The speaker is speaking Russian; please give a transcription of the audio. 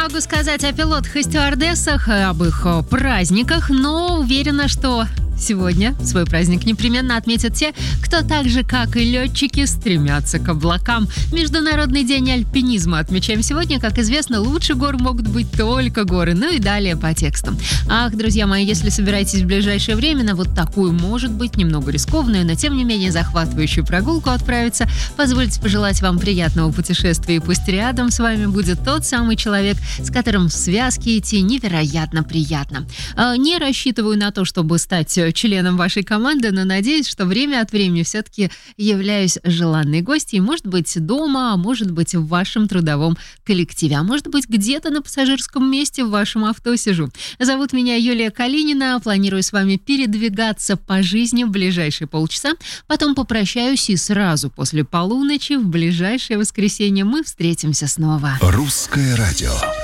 могу сказать о пилотах и стюардессах, об их праздниках, но уверена, что сегодня свой праздник непременно отметят те, кто так же, как и летчики, стремятся к облакам. Международный день альпинизма отмечаем сегодня. Как известно, лучше гор могут быть только горы. Ну и далее по текстам. Ах, друзья мои, если собираетесь в ближайшее время на вот такую, может быть, немного рискованную, но тем не менее захватывающую прогулку отправиться, позвольте пожелать вам приятного путешествия. И пусть рядом с вами будет тот самый человек, с которым в связке идти невероятно приятно. Не рассчитываю на то, чтобы стать членом вашей команды, но надеюсь, что время от времени все-таки являюсь желанной гостьей. Может быть, дома, а может быть, в вашем трудовом коллективе, а может быть, где-то на пассажирском месте в вашем авто сижу. Зовут меня Юлия Калинина. Планирую с вами передвигаться по жизни в ближайшие полчаса. Потом попрощаюсь и сразу после полуночи в ближайшее воскресенье мы встретимся снова. Русское радио.